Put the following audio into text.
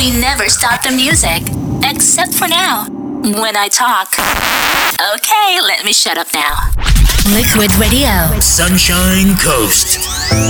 We never stop the music. Except for now, when I talk. Okay, let me shut up now. Liquid Radio. Sunshine Coast.